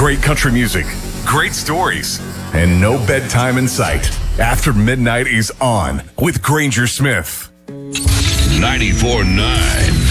Great country music, great stories, and no bedtime in sight. After Midnight is on with Granger Smith. 94.9